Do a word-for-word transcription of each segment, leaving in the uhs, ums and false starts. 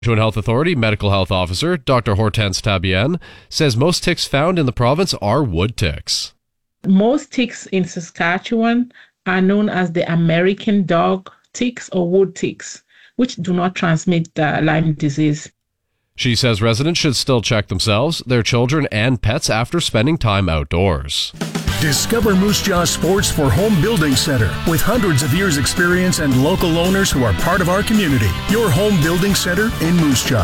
Saskatchewan Health Authority Medical Health Officer Doctor Hortense Tabienne says most ticks found in the province are wood ticks. Most ticks in Saskatchewan are known as the American dog ticks or wood ticks, which do not transmit the Lyme disease. She says residents should still check themselves, their children, and pets after spending time outdoors. Discover Moose Jaw Sports for Home Building Center. With hundreds of years' experience and local owners who are part of our community. Your home building center in Moose Jaw.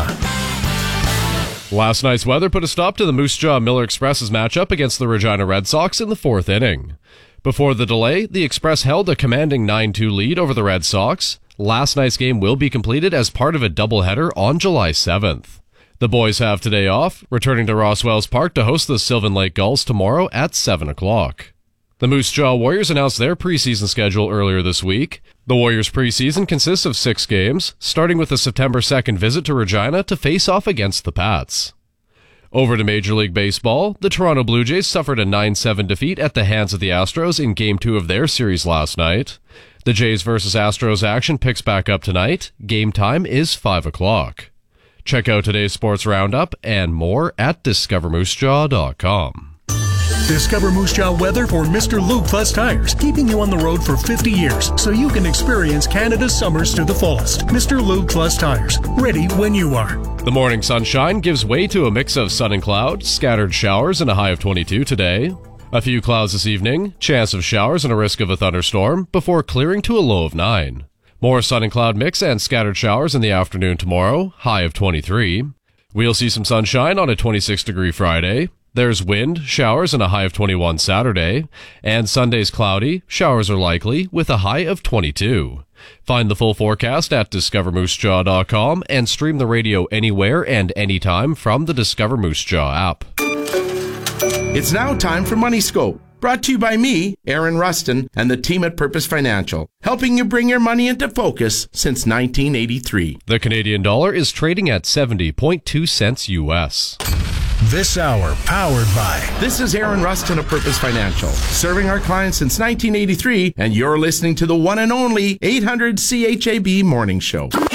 Last night's weather put a stop to the Moose Jaw Miller Express's matchup against the Regina Red Sox in the fourth inning. Before the delay, the Express held a commanding nine two lead over the Red Sox. Last night's game will be completed as part of a doubleheader on July seventh. The boys have today off, returning to Rosswells Park to host the Sylvan Lake Gulls tomorrow at seven o'clock. The Moose Jaw Warriors announced their preseason schedule earlier this week. The Warriors' preseason consists of six games, starting with the September second visit to Regina to face off against the Pats. Over to Major League Baseball, the Toronto Blue Jays suffered a nine seven defeat at the hands of the Astros in Game two of their series last night. The Jays versus Astros action picks back up tonight. Game time is five o'clock. Check out today's sports roundup and more at discover moose jaw dot com. Discover Moose Jaw weather for Mister Lube Plus Tires, keeping you on the road for fifty years so you can experience Canada's summers to the fullest. Mister Lube Plus Tires, ready when you are. The morning sunshine gives way to a mix of sun and cloud, scattered showers and a high of twenty-two today. A few clouds this evening, chance of showers and a risk of a thunderstorm, before clearing to a low of nine. More sun and cloud mix and scattered showers in the afternoon tomorrow, high of twenty-three. We'll see some sunshine on a twenty-six degree Friday. There's wind, showers, and a high of twenty-one Saturday. And Sunday's cloudy, showers are likely, with a high of twenty-two. Find the full forecast at discover moose jaw dot com and stream the radio anywhere and anytime from the Discover Moose Jaw app. It's now time for Money Scope. Brought to you by me, Aaron Rustin, and the team at Purpose Financial, helping you bring your money into focus since nineteen eighty-three. The Canadian dollar is trading at seventy point two cents U S. This hour powered by... This is Aaron Rustin of Purpose Financial, serving our clients since nineteen eighty-three, and you're listening to the one and only eight hundred C H A B Morning Show.